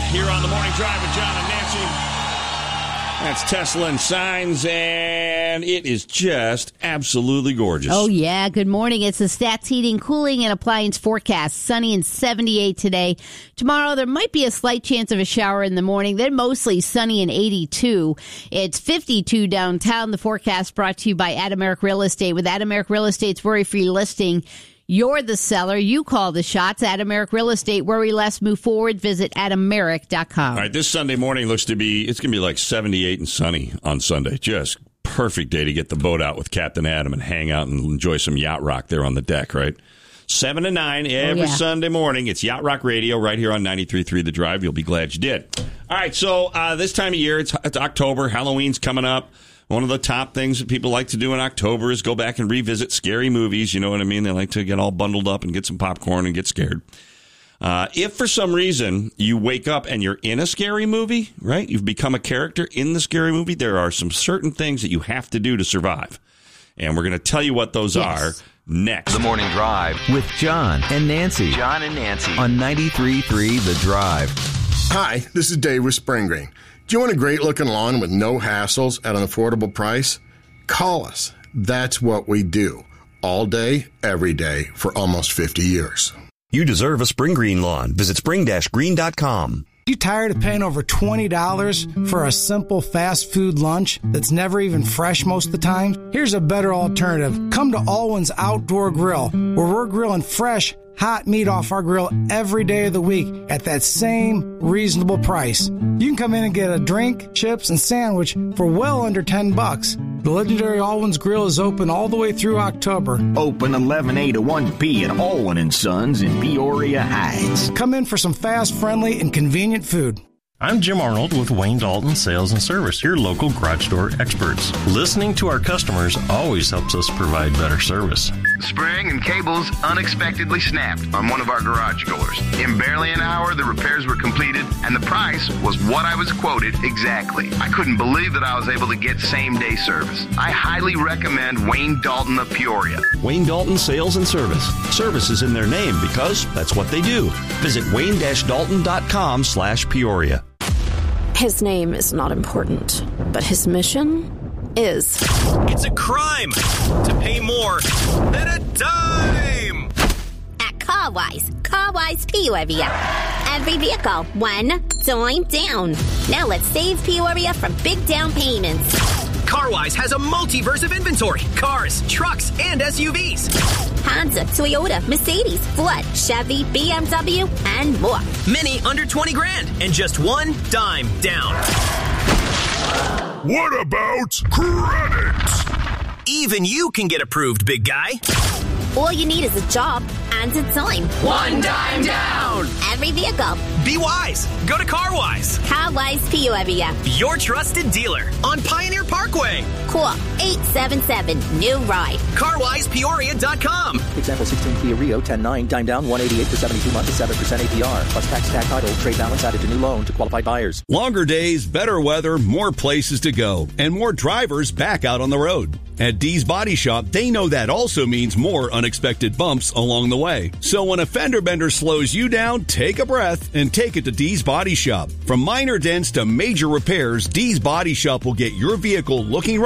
here on the Morning Drive with John and Nancy. That's Tesla and Signs, and it is just absolutely gorgeous. Oh, yeah. Good morning. It's the Stats Heating, Cooling, and Appliance forecast. Sunny and 78 today. Tomorrow, there might be a slight chance of a shower in the morning. Then mostly sunny and 82. It's 52 downtown. The forecast brought to you by Adameric Real Estate. With Adameric Real Estate's worry-free listing, you're the seller. You call the shots. Adameric Real Estate. Worry less. Move forward. Visit adameric.com. All right, this Sunday morning looks to be, it's going to be like 78 and sunny on Sunday. Just perfect day to get the boat out with Captain Adam and hang out and enjoy some yacht rock there on the deck, right? 7 to 9 every Sunday morning. It's Yacht Rock Radio right here on 93.3 The Drive. You'll be glad you did. All right, so this time of year, it's October. Halloween's coming up. One of the top things that people like to do in October is go back and revisit scary movies. You know what I mean? They like to get all bundled up and get some popcorn and get scared. If for some reason you wake up and you're in a scary movie, right? You've become a character in the scary movie. There are some certain things that you have to do to survive. And we're going to tell you what those are next. The Morning Drive with John and Nancy. John and Nancy on 93.3 The Drive. Hi, this is Dave with Spring Green. Do you want a great-looking lawn with no hassles at an affordable price? Call us. That's what we do. All day, every day, for almost 50 years. You deserve a Spring Green lawn. Visit spring-green.com. You tired of paying over $20 for a simple fast food lunch that's never even fresh most of the time? Here's a better alternative. Come to Alwyn's Outdoor Grill, where we're grilling fresh, hot meat off our grill every day of the week at that same reasonable price. You can come in and get a drink, chips, and sandwich for well under $10. The legendary Alwyn's Grill is open all the way through October. Open 11 A to 1 P at Alwyn & Sons in Peoria Heights. Come in for some fast, friendly, and convenient food. I'm Jim Arnold with Wayne Dalton Sales and Service, your local garage door experts. Listening to our customers always helps us provide better service. Spring and cables unexpectedly snapped on one of our garage doors. In barely an hour, the repairs were completed, and the price was what I was quoted exactly. I couldn't believe that I was able to get same-day service. I highly recommend Wayne Dalton of Peoria. Wayne Dalton Sales and Service. Service is in their name because that's what they do. Visit wayne-dalton.com/Peoria. His name is not important, but his mission is. It's a crime to pay more than a dime. At CarWise Peoria. Every vehicle, $1 dime down. Now let's save Peoria from big down payments. CarWise has a multiverse of inventory. Cars, trucks, and SUVs. Honda, Toyota, Mercedes, Ford, Chevy, BMW, and more. Many under 20 grand and just $1 dime down. What about credit? Even you can get approved, big guy. All you need is a job and a dime. $1 dime down. Every vehicle. Be wise. Go to CarWise. CarWise Peoria. Your trusted dealer on Pioneer Parkway. Call 877-NEW-RIDE. CarWisePeoria.com. Example 16 Kia Rio 10.9 dime down 188 for 72 months at 7% APR plus tax title trade balance added to new loan to qualified buyers. Longer days, better weather, more places to go, and more drivers back out on the road. At Dee's Body Shop, they know that also means more unexpected bumps along the way. So when a fender bender slows you down, take a breath and take it to Dee's Body Shop. From minor dents to major repairs, Dee's Body Shop will get your vehicle looking right